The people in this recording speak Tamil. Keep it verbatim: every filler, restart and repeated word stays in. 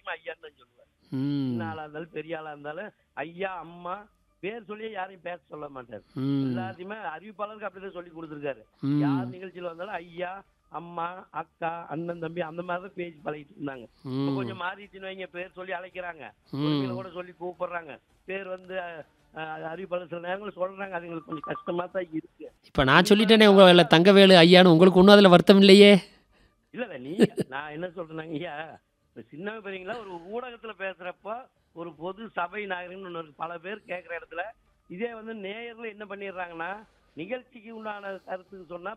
எல்லாத்தையுமே ஐயான்னு தான் சொல்லுவார். ம் சின்ன ஆளா இருந்தாலும் பெரிய ஆளா இருந்தாலும் ஐயா அம்மா பேர் சொல்லியே யாரையும் பேச சொல்ல மாட்டார். ம் எல்லாத்தையுமே அறிவிப்பாளருக்கு அப்படிதான் சொல்லி கொடுத்துருக்காரு. ம் யார் நிகழ்ச்சியில் வந்தாலும் ஐயா அம்மா அக்கா அண்ணன் தம்பி அந்த மாதிரி தான் பேசி பழகிட்டு இருந்தாங்க. இப்ப ம் கொஞ்சம் மாறிடுச்சுன்னு வைங்க, பேர் சொல்லி அழைக்கிறாங்க, ம் உரிமையில கூட சொல்லி கூப்பிடுறாங்க. பேர் வந்து அஹ், அறிவிப்பாளர் சில நேரங்கள் சொல்றாங்க, அது எங்களுக்கு கொஞ்சம் கஷ்டமா தான் இருக்கு. இப்போ நான் கண்டிப்பா சொல்லிட்டேனே நம்ம உங்களை தங்கவேலு ஐயான்னு, உங்களுக்கு ஒன்றும் அதில் வருத்தம் இல்லையே? இல்ல இல்ல நீ நான் என்ன சொல்றேன்னாங்க ஐயா, இப்ப சின்ன பெரியங்களா ஒரு ஊடகத்துல பேசுறப்ப ஒரு பொது சபை நாகரிகம்னு ஒண்ணு இருக்கு. பல பேர் கேட்குற இடத்துல இதே வந்து நேயர்ல என்ன பண்ணிடுறாங்கன்னா, நிகழ்ச்சிக்கு உண்டான கருத்துக்கு சொன்னா